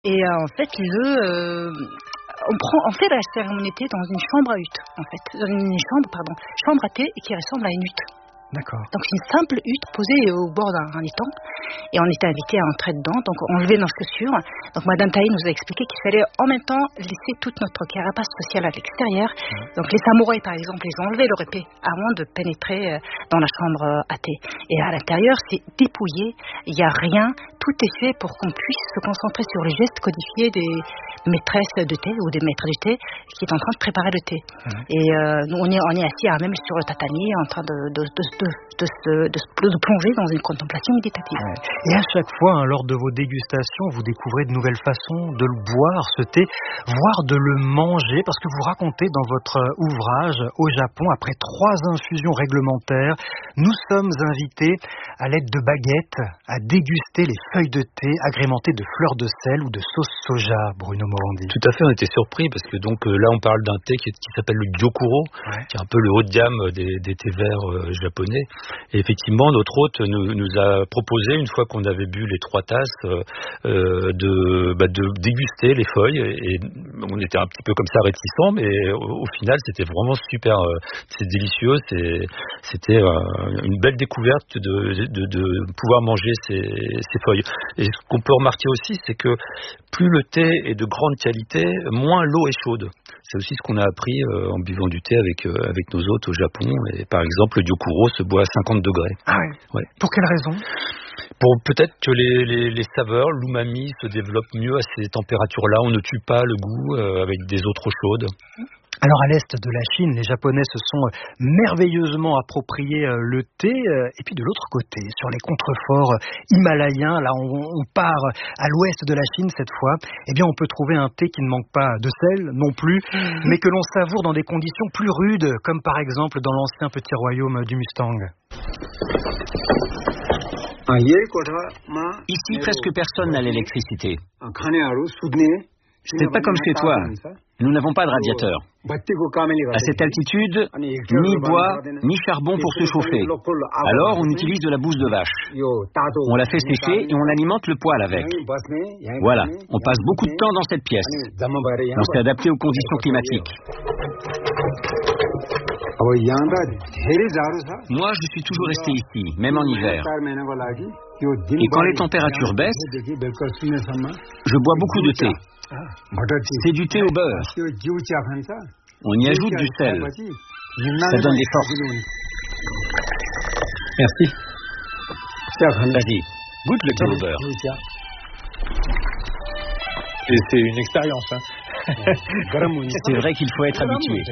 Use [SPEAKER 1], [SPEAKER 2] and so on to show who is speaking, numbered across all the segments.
[SPEAKER 1] Et en fait, on fait la cérémonie de thé dans une chambre à hutte, en fait. Dans une chambre à thé qui ressemble à une hutte.
[SPEAKER 2] D'accord.
[SPEAKER 1] Donc c'est une simple hutte posée au bord d'un étang et on était invités à entrer dedans, donc on levait nos chaussures. Donc Madame Taï nous a expliqué qu'il fallait en même temps laisser toute notre carapace sociale à l'extérieur. Donc les samouraïs par exemple, ils ont enlevé leur épée avant de pénétrer dans la chambre à thé. Et à l'intérieur c'est dépouillé, il n'y a rien, tout est fait pour qu'on puisse se concentrer sur les gestes codifiés des maîtresses de thé ou des maîtres du thé qui est en train de préparer le thé. Et nous on est assis à même sur le tatami en train de plonger dans une contemplation méditative.
[SPEAKER 2] Et à chaque fois, lors de vos dégustations, vous découvrez de nouvelles façons de le boire, ce thé, voire de le manger, parce que vous racontez dans votre ouvrage, au Japon, après 3 infusions réglementaires, nous sommes invités à l'aide de baguettes à déguster les feuilles de thé agrémentées de fleurs de sel ou de sauce soja, Bruno Morandi.
[SPEAKER 3] Tout à fait, on était surpris parce que donc là on parle d'un thé qui s'appelle le Gyokuro, qui est un peu le haut de gamme des thés verts japonais. Et effectivement, notre hôte nous a proposé, une fois qu'on avait bu les 3 tasses, de déguster les feuilles. Et on était un petit peu comme ça réticents, mais au final c'était vraiment super, c'est délicieux, c'était une belle découverte de pouvoir manger ces feuilles. Et ce qu'on peut remarquer aussi, c'est que plus le thé est de grande qualité, moins l'eau est chaude. C'est aussi ce qu'on a appris en buvant du thé avec nos hôtes au Japon. Et par exemple, le Gyokuro se boit à 50 degrés.
[SPEAKER 2] Ah oui. Ouais. Pour quelle raison ?
[SPEAKER 3] Pour peut-être que les saveurs, l'umami se développent mieux à ces températures-là. On ne tue pas le goût avec des eaux trop chaudes.
[SPEAKER 2] Alors à l'est de la Chine, les Japonais se sont merveilleusement appropriés le thé. Et puis de l'autre côté, sur les contreforts himalayens, là on part à l'ouest de la Chine cette fois, eh bien on peut trouver un thé qui ne manque pas de sel non plus, mais que l'on savoure dans des conditions plus rudes, comme par exemple dans l'ancien petit royaume du Mustang.
[SPEAKER 4] Ici, presque personne n'a l'électricité. C'est pas comme chez toi. Nous n'avons pas de radiateur. À cette altitude, ni bois, ni charbon pour se chauffer. Alors, on utilise de la bouse de vache. On la fait sécher et on alimente le poêle avec. Voilà, on passe beaucoup de temps dans cette pièce. On s'est adapté aux conditions climatiques. Moi, je suis toujours resté ici, même en hiver. Et quand les températures baissent, je bois beaucoup de thé. C'est du thé au beurre. On y ajoute du sel. Ça donne des forces.
[SPEAKER 3] Merci.
[SPEAKER 4] Vas-y, goûte le thé au beurre.
[SPEAKER 3] Et c'est une expérience.
[SPEAKER 4] C'est vrai qu'il faut être habitué.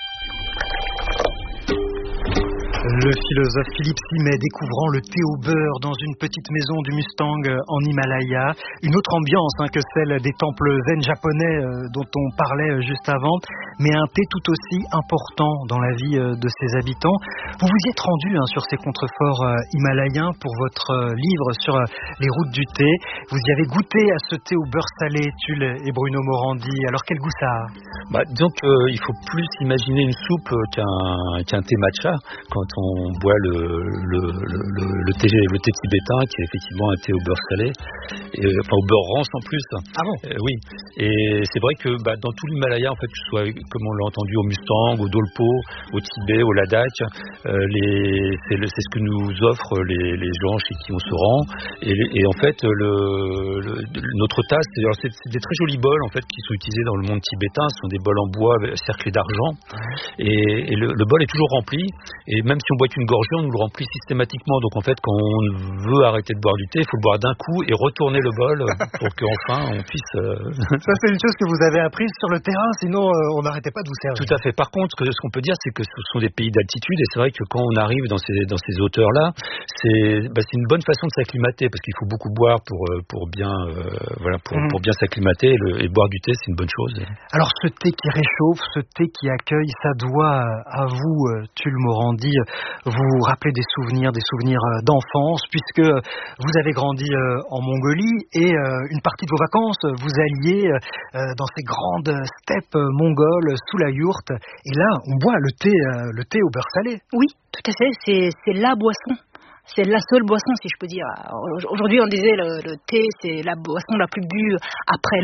[SPEAKER 2] Le philosophe Philippe Simet découvrant le thé au beurre dans une petite maison du Mustang en Himalaya. Une autre ambiance que celle des temples zen japonais dont on parlait juste avant, mais un thé tout aussi important dans la vie de ses habitants. Vous vous y êtes rendu sur ces contreforts himalayens pour votre livre sur les routes du thé. Vous y avez goûté à ce thé au beurre salé, Tulle et Bruno Morandi. Alors quel goût ça a ?
[SPEAKER 3] Disons qu'il faut plus imaginer une soupe qu'un thé matcha quand on boit le thé tibétain, qui est effectivement un thé au beurre salé, au beurre rance en plus.
[SPEAKER 2] Ah bon ?
[SPEAKER 3] Oui. Et c'est vrai que dans tout l'Himalaya, en fait, que ce soit comme on l'a entendu au Mustang, au Dolpo, au Tibet, au Ladakh, c'est ce que nous offrent les gens chez qui on se rend. Et en fait, notre tasse, c'est des très jolis bols en fait qui sont utilisés dans le monde tibétain. Ce sont des bols en bois cerclés d'argent. Et le bol est toujours rempli. Et même si on boit qu'une gorgée, on nous le remplit systématiquement. Donc en fait, quand on veut arrêter de boire du thé, il faut le boire d'un coup et retourner le bol pour qu'enfin on puisse...
[SPEAKER 2] Ça, c'est une chose que vous avez apprise sur le terrain, sinon on n'arrêtait pas de vous servir.
[SPEAKER 3] Tout à fait. Par contre, ce qu'on peut dire, c'est que ce sont des pays d'altitude, et c'est vrai que quand on arrive dans ces hauteurs-là, c'est une bonne façon de s'acclimater, parce qu'il faut beaucoup boire pour bien s'acclimater, et boire du thé, c'est une bonne chose.
[SPEAKER 2] Alors ce thé qui réchauffe, ce thé qui accueille, ça doit à vous, Tulle Morandi, vous rappeler des souvenirs d'enfance, puisque vous avez grandi en Mongolie, et une partie de vos vacances, vous alliez dans ces grandes steppes mongoles sous la yourte, et là on boit le thé au beurre salé.
[SPEAKER 1] Oui, tout à fait, c'est la boisson. C'est la seule boisson, si je peux dire. Aujourd'hui, on disait le thé, c'est la boisson la plus bue après